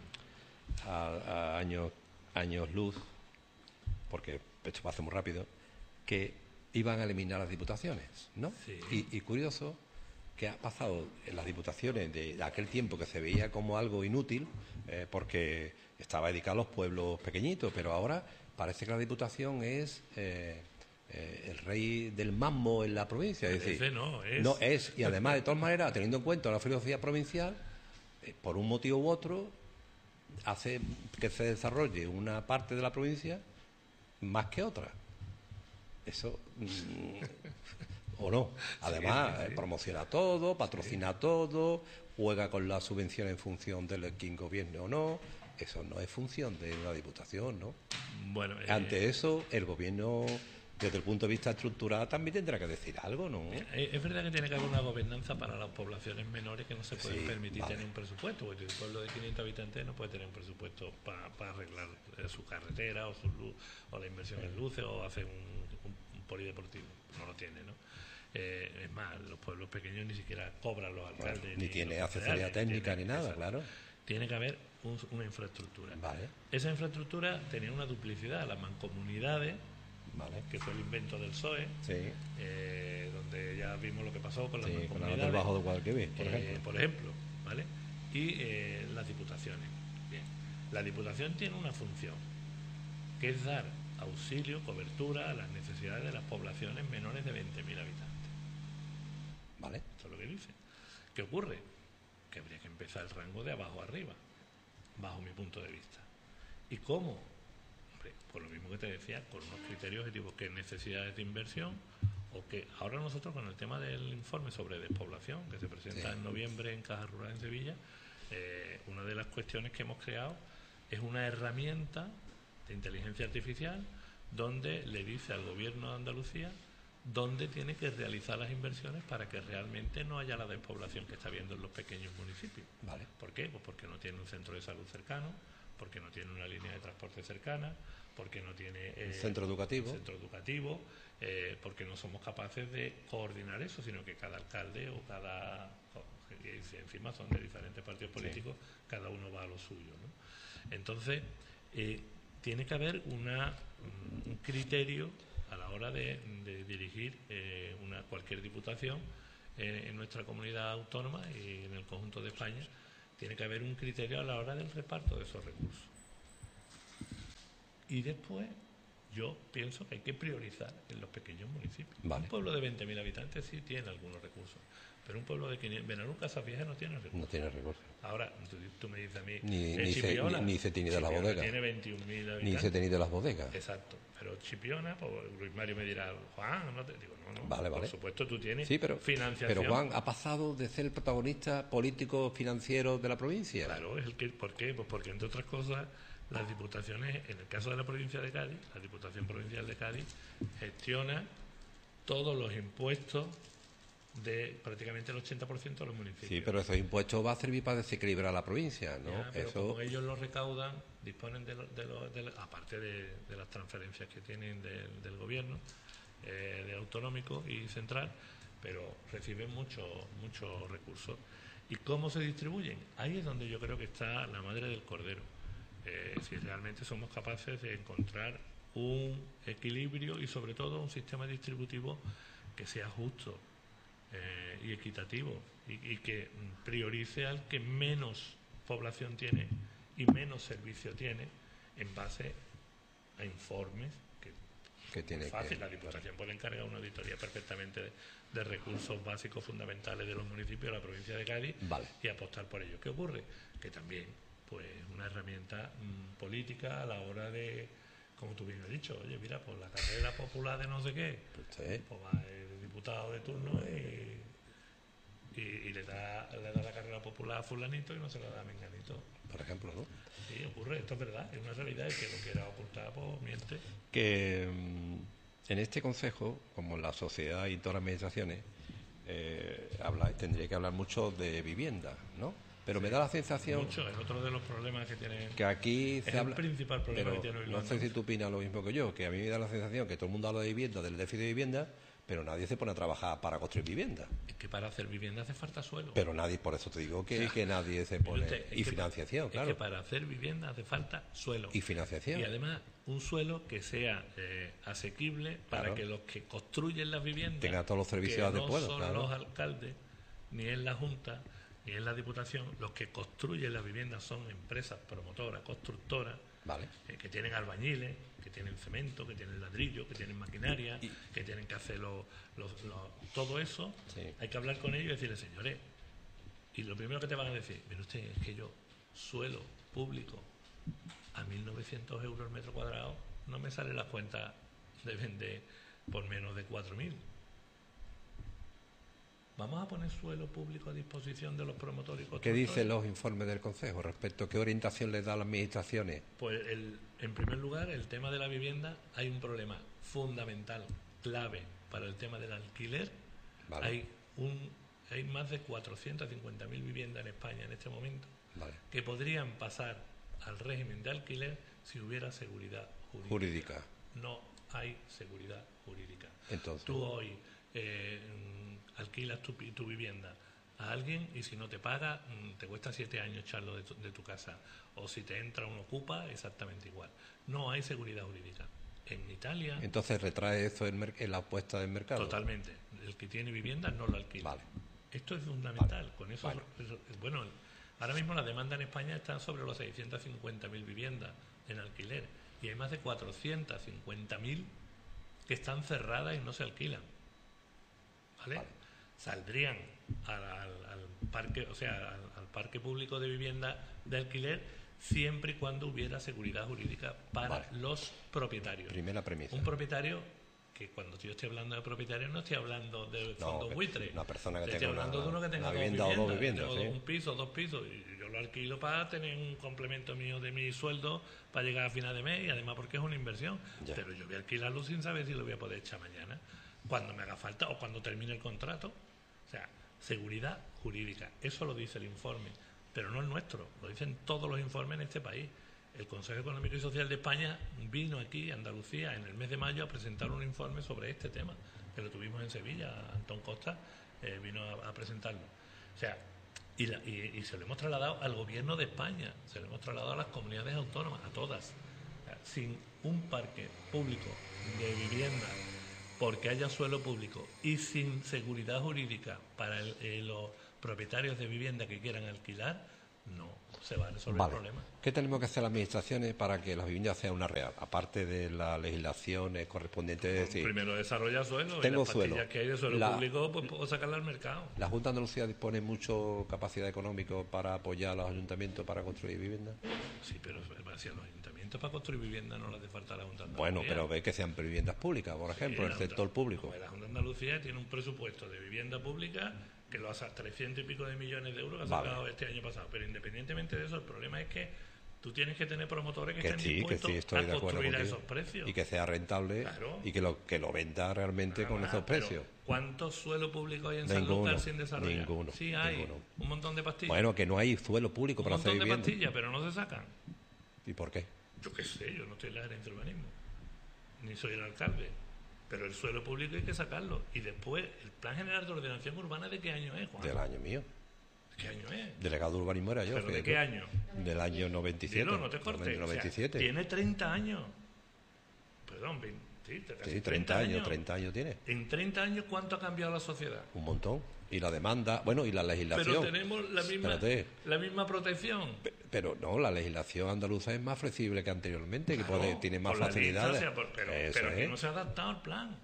a, a años, años luz, porque esto pasa muy rápido, que iban a eliminar las diputaciones, ¿no? Sí. Y, y curioso que ha pasado en las diputaciones de aquel tiempo que se veía como algo inútil, eh, porque estaba dedicado a los pueblos pequeñitos, pero ahora parece que la diputación es... Eh, Eh, el rey del mambo en la provincia, es decir, no es. no es, y además de todas maneras, teniendo en cuenta la filosofía provincial, eh, por un motivo u otro hace que se desarrolle una parte de la provincia más que otra. Eso mmm, o no, además sí, sí. promociona todo, patrocina sí. todo, juega con la subvención en función de quien gobierne o no. Eso no es función de la Diputación, ¿no? Bueno, eh, ante eso el gobierno, desde el punto de vista estructural, también tendrá que decir algo, ¿no? Es verdad que tiene que haber una gobernanza para las poblaciones menores que no se pueden sí, permitir vale. tener un presupuesto, porque el pueblo de quinientos habitantes no puede tener un presupuesto para pa arreglar su carretera o su luz, o la inversión sí. en luces o hacer un, un, un polideportivo. No lo tiene, ¿no? Eh, es más, los pueblos pequeños ni siquiera cobran los alcaldes. Bueno, ni, ni tiene asesoría técnica ni, tiene, ni nada, esa, claro. Tiene que haber un, una infraestructura. Vale. Esa infraestructura tenía una duplicidad, las mancomunidades, vale. que fue el invento del P S O E, sí. eh, donde ya vimos lo que pasó con las sí, mancomunidades. Con el Bajo de Guadalquivir, por, eh, ejemplo. por ejemplo, ¿vale? Y eh, las diputaciones. Bien. La diputación tiene una función, que es dar auxilio, cobertura a las necesidades de las poblaciones menores de veinte mil habitantes. Vale. Eso es lo que dice. ¿Qué ocurre? Que habría que empezar el rango de abajo arriba, bajo mi punto de vista. ¿Y cómo? Hombre, por lo mismo que te decía, con unos criterios objetivos, que necesidades de inversión, o que ahora nosotros con el tema del informe sobre despoblación, que se presenta sí. en noviembre en Caja Rural en Sevilla, eh, una de las cuestiones que hemos creado es una herramienta de inteligencia artificial donde le dice al gobierno de Andalucía dónde tiene que realizar las inversiones para que realmente no haya la despoblación que está habiendo en los pequeños municipios. Vale. ¿Por qué? Pues porque no tiene un centro de salud cercano, porque no tiene una línea de transporte cercana, porque no tiene eh, centro educativo, centro educativo eh, porque no somos capaces de coordinar eso, sino que cada alcalde o cada... y encima son de diferentes partidos políticos, sí. Cada uno va a lo suyo, ¿no? Entonces, eh, tiene que haber una, un criterio a la hora de, de dirigir eh, una cualquier diputación eh, en nuestra comunidad autónoma y en el conjunto de España. Tiene que haber un criterio a la hora del reparto de esos recursos. Y después, yo pienso que hay que priorizar en los pequeños municipios. Vale. Un pueblo de veinte mil habitantes sí tiene algunos recursos, pero un pueblo de quinientos, Benalú, Casavieja no tiene recursos. No tiene recursos. Ahora, tú, tú me dices a mí, ni, eh, ni, Chipiona, ni, ni Cetini de las bodegas. Tiene veintiún mil habitantes. Ni Cetini de las bodegas. Exacto. Pero Chipiona, pues Luis Mario me dirá, Juan, no te digo, no, no. Vale, vale. Por supuesto, tú tienes sí, pero, financiación. Pero Juan ha pasado de ser el protagonista político financiero de la provincia. Claro, es el que, ¿por qué? Pues porque, entre otras cosas, las diputaciones, en el caso de la provincia de Cádiz, la Diputación Provincial de Cádiz gestiona todos los impuestos de prácticamente el ochenta por ciento de los municipios. Sí, pero esos impuestos va a servir para desequilibrar la provincia, ¿no? Ya, pero Eso... como ellos los recaudan, disponen de, lo, de, lo, de lo, aparte de, de las transferencias que tienen del, del gobierno, eh, de autonómico y central, pero reciben muchos muchos recursos. ¿Y cómo se distribuyen? Ahí es donde yo creo que está la madre del cordero. Eh, si realmente somos capaces de encontrar un equilibrio y sobre todo un sistema distributivo que sea justo eh, y equitativo y, y que priorice al que menos población tiene y menos servicio tiene en base a informes que, que tiene es fácil, que, la Diputación claro. puede encargar una auditoría perfectamente de, de recursos básicos fundamentales de los municipios de la provincia de Cádiz vale. y apostar por ello. ¿Qué ocurre? Que también pues una herramienta mmm, política a la hora de, como tú bien has dicho, oye, mira, pues la carrera popular de no sé qué, sí. pues va el diputado de turno y, y, y le da le da la carrera popular a fulanito y no se la da a menganito. Por ejemplo, ¿no? Sí, ocurre, esto es verdad, es una realidad y que lo quiera ocultar, pues miente. Que mmm, en este consejo, como en la sociedad y todas las administraciones, eh, habla, tendría que hablar mucho de vivienda, ¿no? Pero sí, me da la sensación... Mucho, es otro de los problemas que tiene... Que aquí se es habla... el principal problema pero que tiene hoy. No sé si tú opinas lo mismo que yo, que a mí me da la sensación que todo el mundo habla de vivienda, del déficit de vivienda, pero nadie se pone a trabajar para construir vivienda. Es que para hacer vivienda hace falta suelo. Pero nadie, por eso te digo que, o sea, que nadie se pone... Usted, y financiación, es claro. Es que para hacer vivienda hace falta suelo. Y financiación. Y además un suelo que sea eh, asequible para claro. que los que construyen las viviendas... Tenga todos los servicios que adecuados, no son claro. los alcaldes, ni en la Junta, ni en la Diputación, los que construyen las viviendas son empresas promotoras, constructoras, vale. eh, que tienen albañiles, que tienen cemento, que tienen ladrillo, que tienen maquinaria, y, que tienen que hacer los, los, los, todo eso. Sí. Hay que hablar con ellos y decirles, señores, y lo primero que te van a decir, mire usted, es que yo, suelo público a mil novecientos euros el metro cuadrado, no me sale la cuenta de vender por menos de cuatro mil. ¿Vamos a poner suelo público a disposición de los promotores y constructores? ¿Qué dicen los informes del Consejo respecto a qué orientación les da a las administraciones? Pues, el, en primer lugar, el tema de la vivienda, hay un problema fundamental, clave para el tema del alquiler. Vale. Hay, un, hay más de cuatrocientas cincuenta mil viviendas en España en este momento, vale. que podrían pasar al régimen de alquiler si hubiera seguridad jurídica. jurídica. No hay seguridad jurídica. Entonces, tú hoy eh, alquilas tu, tu vivienda a alguien y si no te paga te cuesta siete años echarlo de tu, de tu casa, o si te entra un ocupa exactamente igual. No hay seguridad jurídica. En Italia... Entonces retrae eso en, en la apuesta del mercado. Totalmente. El que tiene vivienda no lo alquila. Vale. Esto es fundamental. Vale. Con eso, vale. eso, bueno, ahora mismo la demanda en España está sobre los seiscientas cincuenta mil viviendas en alquiler y hay más de cuatrocientas cincuenta mil que están cerradas y no se alquilan. ¿Vale? Vale. Saldrían al, al, al parque, o sea, al, al parque público de vivienda de alquiler siempre y cuando hubiera seguridad jurídica para vale. los propietarios. Primera premisa. Un propietario que cuando yo estoy hablando de propietario no estoy hablando de fondo no, buitre. Una persona que estoy tenga hablando una, de uno que tenga una dos vivienda viviendas, o dos viviendas, tengo ¿sí? un piso, dos pisos, y yo lo alquilo para tener un complemento mío de mi sueldo para llegar a final de mes y además porque es una inversión. Ya. Pero yo voy a alquilarlo sin saber si lo voy a poder echar mañana, cuando me haga falta o cuando termine el contrato. O sea, seguridad jurídica. Eso lo dice el informe, pero no el nuestro. Lo dicen todos los informes en este país. el Consejo Económico y Social de España vino aquí, a Andalucía, en el mes de mayo a presentar un informe sobre este tema, que lo tuvimos en Sevilla. Antón Costa eh, vino a, a presentarlo. O sea, y, la, y, y se lo hemos trasladado al Gobierno de España, se lo hemos trasladado a las comunidades autónomas, a todas. O sea, sin un parque público de vivienda, porque haya suelo público, y sin seguridad jurídica para el, eh, los propietarios de vivienda que quieran alquilar, no se va a resolver vale. el problema. ¿Qué tenemos que hacer las administraciones para que las viviendas sean una real? Aparte de la legislación correspondiente, es decir, primero desarrollar suelo, tengo y las suelo. pastillas que hay de suelo La, público, pues puedo sacarla al mercado. ¿La Junta de Andalucía dispone mucho capacidad económica para apoyar a los ayuntamientos para construir viviendas? Sí, pero si a los ayuntamientos para construir viviendas no les hace falta la Junta de Andalucía. Bueno, pero ve que sean viviendas públicas, por ejemplo, sí, el Junta, sector público. La Junta de Andalucía tiene un presupuesto de vivienda pública que lo hace a trescientos y pico de millones de euros que ha sacado vale. este año pasado. Pero independientemente de eso, el problema es que tú tienes que tener promotores que, que estén sí, dispuestos que sí, estoy a de construir a esos precios. Y que sea rentable, claro. y que lo, que lo venda realmente Nada con más, esos precios. ¿Cuánto suelo público hay en Sanlúcar sin desarrollar? Ninguno. Sí hay, ninguno. un montón de pastillas. Bueno, que no hay suelo público un para hacer vivienda. Un montón de pastillas, pero no se sacan. ¿Y por qué? Yo qué sé, yo no estoy en la gerencia de urbanismo, ni soy el alcalde. Pero el suelo público hay que sacarlo. Y después, ¿el Plan General de Ordenación Urbana de qué año es, Juan? Del año mío. ¿De qué año es? Delegado de urbanismo era yo. ¿Pero de qué año? Del año noventa y siete. Dilo, no te cortes. noventa y siete. O sea, tiene treinta años. Perdón, veinte, sí, casi sí, treinta años, treinta años tiene. En treinta años, ¿cuánto ha cambiado la sociedad? Un montón. Y la demanda, bueno, y la legislación. Pero tenemos la misma, la misma protección. Pero no, la legislación andaluza es más flexible que anteriormente, claro, que puede, tiene más facilidades. Sea, pero pero aquí no se ha adaptado al plan.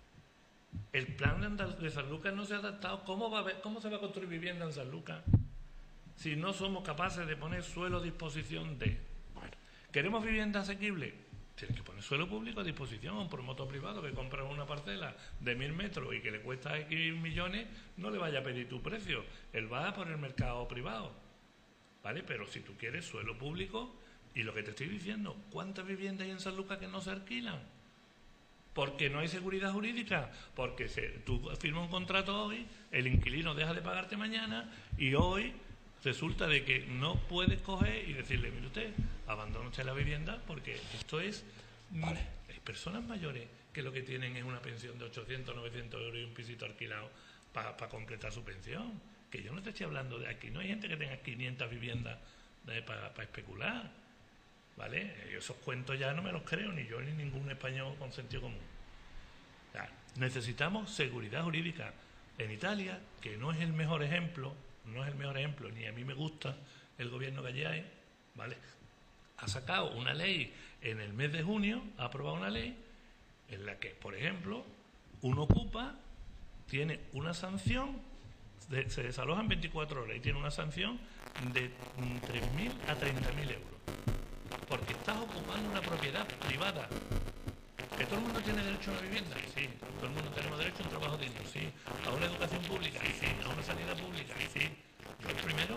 El plan de, de Sanlúcar no se ha adaptado. ¿Cómo, va a ver, ¿Cómo se va a construir vivienda en Sanlúcar si no somos capaces de poner suelo a disposición de? Bueno, ¿queremos vivienda asequible? Tienes que poner suelo público a disposición a un promotor privado que compra una parcela de mil metros y que le cuesta X millones, no le vaya a pedir tu precio. Él va a por el mercado privado. ¿Vale? Pero si tú quieres suelo público, y lo que te estoy diciendo, ¿cuántas viviendas hay en Sanlúcar que no se alquilan? Porque no hay seguridad jurídica, porque se, tú firmas un contrato hoy, el inquilino deja de pagarte mañana y hoy resulta de que no puedes coger y decirle, mire usted, abandone usted la vivienda porque esto es... Vale. Hay personas mayores que lo que tienen es una pensión de ochocientos, novecientos euros y un pisito alquilado para pa completar su pensión. Que yo no te estoy hablando de aquí, no hay gente que tenga quinientas viviendas para pa especular. ¿Vale? Esos cuentos ya no me los creo, ni yo ni ningún español con sentido común. O sea, necesitamos seguridad jurídica. En Italia, que no es el mejor ejemplo, no es el mejor ejemplo, ni a mí me gusta el gobierno que allí hay, ¿vale? Ha sacado una ley en el mes de junio, ha aprobado una ley en la que, por ejemplo, uno ocupa, tiene una sanción, de, se desaloja en veinticuatro horas y tiene una sanción de tres mil a treinta mil euros. Porque estás ocupando una propiedad privada. ¿Que todo el mundo tiene derecho a una vivienda? Sí. ¿Todo el mundo tenemos derecho a un trabajo digno? Sí. ¿A una educación pública? Sí. ¿A una sanidad pública? Sí. Yo el primero.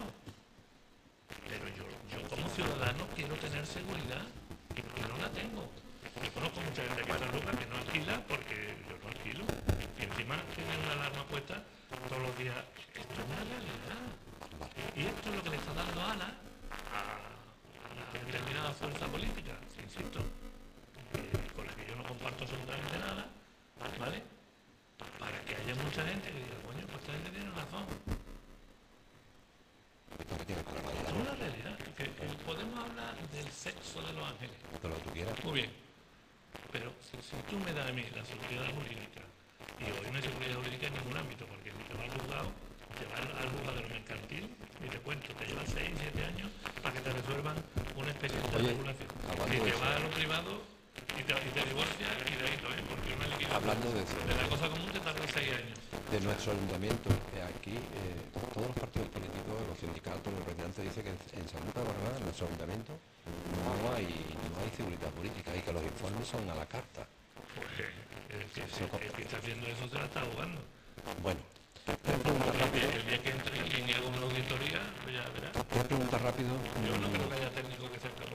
Pero yo, yo como ciudadano quiero tener seguridad y no la tengo. Yo conozco mucha gente que está loca que no alquila porque yo no alquilo. Y encima tiene una alarma puesta todos los días. Esto es una realidad. Y esto es lo que le está dando alas a determinada fuerza política, insisto, eh, con la que yo no comparto absolutamente nada, ¿vale? Para que haya mucha gente que diga, coño, pues esta gente tiene razón. Es una realidad, que, que podemos hablar del sexo de los ángeles. Todo lo que tú quieras. Muy bien, pero si, si tú me das a mí la seguridad jurídica, y hoy no hay seguridad jurídica en ningún ámbito, porque si te va al juzgado, te va al juzgado de lo mercantil, y te cuento, te lleva seis, siete años para que te resuelvan un expediente de regulación. Y te vas a lo privado y te, y te divorcias y de ahí no es, porque una liquidación hablando de, eso, de la cosa común te tarda seis años. De nuestro ayuntamiento, eh, aquí eh, todos los partidos políticos, los sindicatos, los representantes dicen que en Sanlúcar, ¿verdad? En nuestro ayuntamiento no hay, no hay seguridad política y que los informes son a la carta. Pues el que, el, el que está haciendo eso se la está jugando. Bueno. El día que entre alguien y haga una auditoría, pues ya verás. Una pregunta rápido. Yo no creo que haya técnico que sea capaz.